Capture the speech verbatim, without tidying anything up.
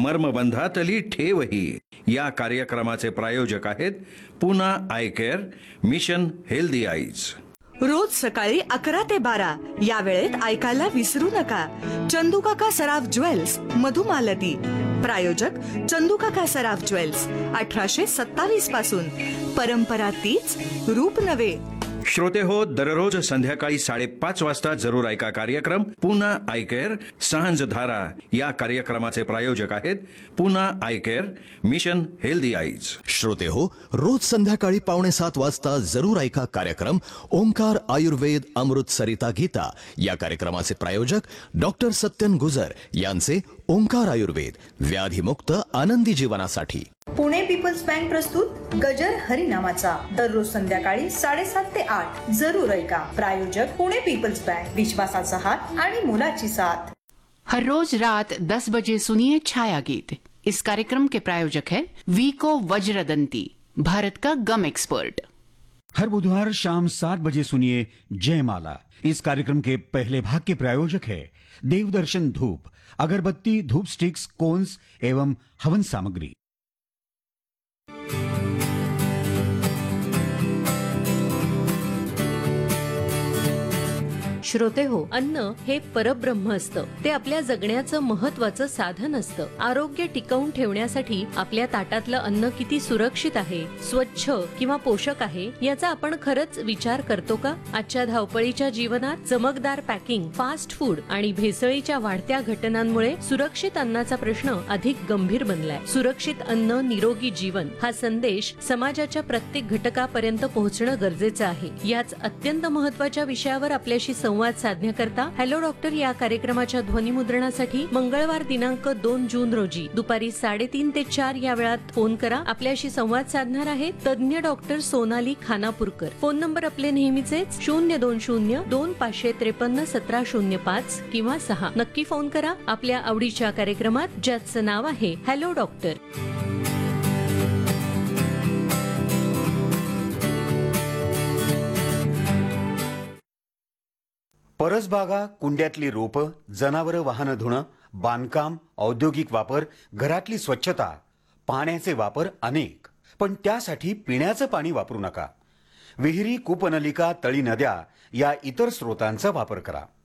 मर्मबंधातली ठेवही या कार्यक्रमाचे प्रायोजक आहेत Poona I care, mission healthy eyes. रोज सकाळी अकरा ते बारा या वेळेत ऐकायला विसरू नका. चंदूकाका सराफ ज्वेल्स, मधुमालती. प्रायोजक चंदूकाका सराफ ज्वेल्स, अठराशे सत्तावीस पासून. परंपरा तीच, रूप नवे. श्रोते हो, दररोज संध्याकाळी साडेपाच वाजता जरूर ऐका कार्यक्रम पूना आय केअर सांझ धारा. या कार्यक्रमाचे प्रायोजक आहेत Poona I care, mission healthy eyes. श्रोते हो, रोज संध्याकाळी पावणे सात वाजता जरूर ऐका कार्यक्रम ओंकार आयुर्वेद अमृत सरिता गीता. या कार्यक्रमाचे प्रायोजक डॉक्टर सत्यन गुजर यांचे ओंकार आयुर्वेद, व्याधीमुक्त आनंदी जीवनासाठी. पुणे पीपल्स बँक प्रस्तुत गजर हरिनामाचा दररोज संध्याकाळी साडेसात ते आठ जरूर ऐका. प्रायोजक पुणे पीपल्स बँक, विश्वासाचा हात आणि मुलाची साथ. हर रोज रात दस बजे सुनिए छाया गीत. इस कार्यक्रम के प्रायोजक है वीको वज्रदंती, भारत का गम एक्सपर्ट. हर बुधवार शाम सात बजे सुनिए जयमाला. इस कार्यक्रम के पहले भाग के प्रायोजक है देवदर्शन धूप, अगरबत्ती, धूप स्टिक्स, कोन्स एवं हवन सामग्री. श्रोते हो, अन्न हे परब्रह्म असतं. ते आपल्या जगण्याचं महत्वाचं साधन असतं. आरोग्य टिकवून ठेवण्यासाठी आपल्या ताटातलं अन्न किती सुरक्षित आहे, स्वच्छ किंवा पोषक आहे याचा आपण खरंच विचार करतो का? आजच्या धावपळीच्या जीवनात चमकदार पॅकिंग, फास्ट फूड आणि भेसळीच्या वाढत्या घटनांमुळे सुरक्षित अन्नाचा प्रश्न अधिक गंभीर बनलाय. सुरक्षित अन्न, निरोगी जीवन हा संदेश समाजाच्या प्रत्येक घटकापर्यंत पोहोचणं गरजेचं आहे. याच अत्यंत महत्वाच्या विषयावर आपल्याशी संवाद साधण्याकरता हॅलो डॉक्टर या कार्यक्रमाच्या ध्वनिमुद्रणासाठी मंगळवार दिनांक दोन जून रोजी दुपारी साडेतीन ते चार या वेळात फोन करा. आपल्याशी संवाद साधणार आहेत तज्ज्ञ doctor Sonali Khanapurkar. Phone number आपले नेहमीचेच शून्य दोन शून्य दोन पाचशे त्रेपन्न सतरा शून्य पाच किंवा सहा. नक्की फोन करा आपल्या आवडीच्या कार्यक्रमात, ज्याचं नाव आहे हॅलो डॉक्टर. परसबागा, कुंड्यातली रोपं, जनावरं, वाहनं धुणं, बांधकाम, औद्योगिक वापर, घरातली स्वच्छता, पाण्याचे वापर अनेक. पण त्यासाठी पिण्याचं पाणी वापरू नका. विहिरी, कूपनलिका, तळी, नद्या या इतर स्रोतांचा वापर करा.